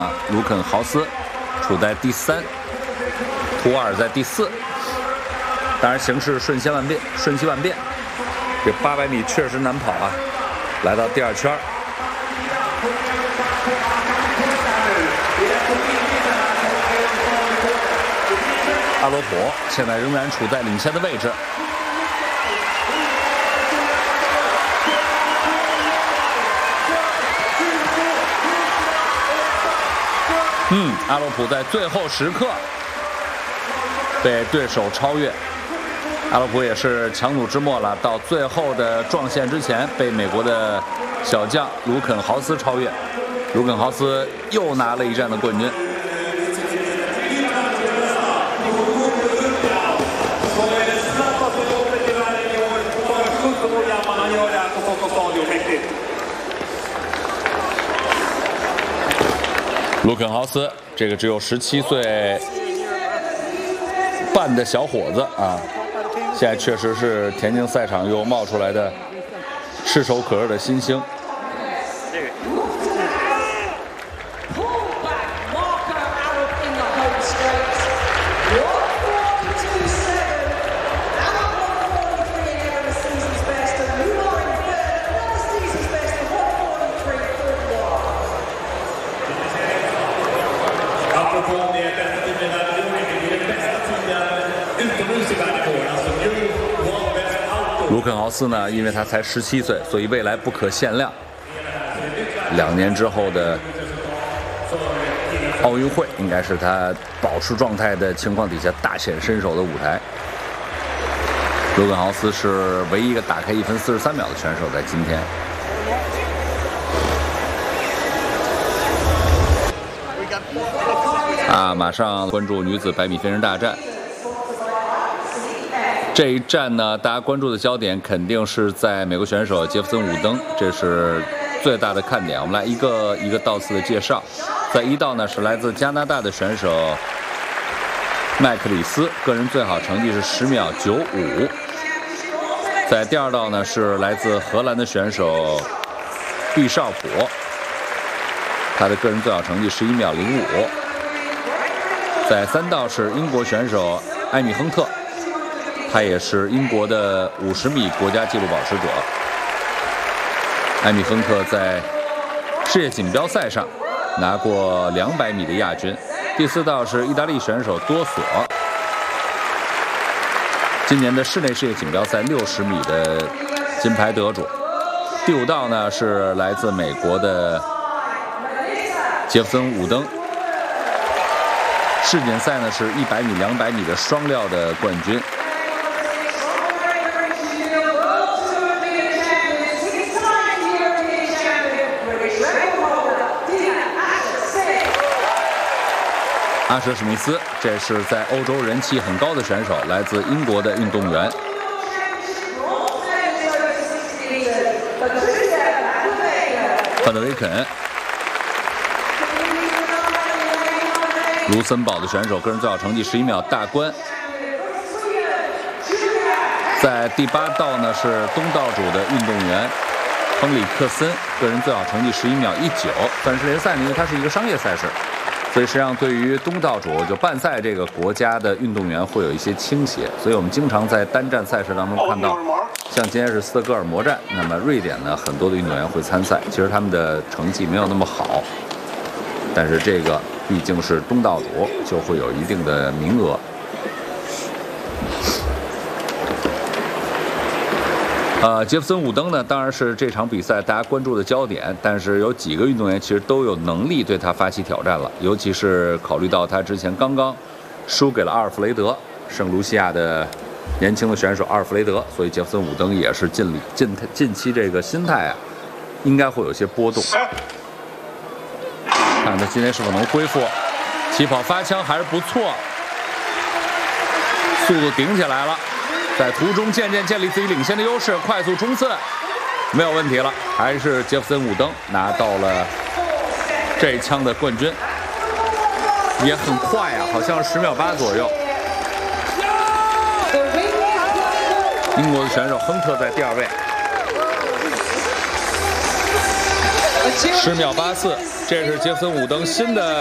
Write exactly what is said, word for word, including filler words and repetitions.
啊，卢肯豪斯处在第三，图尔在第四。当然形势瞬息万变，瞬息万变。这八百米确实难跑啊！来到第二圈，阿罗普现在仍然处在领先的位置。嗯，阿罗普在最后时刻被对手超越。阿罗普也是强弩之末了，到最后的撞线之前被美国的小将卢肯豪斯超越。卢肯豪斯又拿了一站的冠军。卢肯豪斯这个只有十七岁半的小伙子啊，现在确实是田径赛场又冒出来的炙手可热的新星。卢肯豪斯呢，因为他才十七岁，所以未来不可限量。两年之后的奥运会，应该是他保持状态的情况底下大显身手的舞台。卢肯豪斯是唯一一个打开一分四十三秒的选手，在今天。啊，马上关注女子百米飞人大战。这一站呢，大家关注的焦点肯定是在美国选手杰弗森·伍登，这是最大的看点。我们来一个一个道次的介绍。在一道呢是来自加拿大的选手麦克里斯，个人最好成绩是十秒九五。在第二道呢是来自荷兰的选手毕绍普，他的个人最好成绩十一秒零五。在三道是英国选手艾米亨特。他也是英国的五十米国家纪录保持者。艾米亨特在世界锦标赛上拿过两百米的亚军。第四道是意大利选手多索，今年的室内世界锦标赛六十米的金牌得主。第五道呢是来自美国的杰弗森·伍登，世锦赛呢是一百米、两百米的双料的冠军。阿舍史密斯，这是在欧洲人气很高的选手，来自英国的运动员。范德维肯，卢森堡的选手，个人最好成绩十一秒大关。在第八道呢是东道主的运动员亨里克森，个人最好成绩十一秒一九。但是联赛呢，因为它是一个商业赛事。所以实际上，对于东道主就办赛这个国家的运动员会有一些倾斜，所以我们经常在单站赛事当中看到，像今天是斯德哥尔摩站，那么瑞典呢很多的运动员会参赛，其实他们的成绩没有那么好，但是这个毕竟是东道主，就会有一定的名额。呃，杰弗森·伍登呢，当然是这场比赛大家关注的焦点，但是有几个运动员其实都有能力对他发起挑战了，尤其是考虑到他之前刚刚输给了阿尔弗雷德，圣卢西亚的年轻的选手阿尔弗雷德，所以杰弗森·伍登也是近近近期这个心态啊，应该会有些波动。看看他今天是否能恢复，起跑发枪还是不错，速度顶起来了。在途中渐渐建立自己领先的优势，快速冲刺没有问题了，还是杰弗森·伍登拿到了这一枪的冠军，也很快啊，好像十秒八左右。英国的选手亨特在第二位，十秒八四， 这是杰森伍登新的。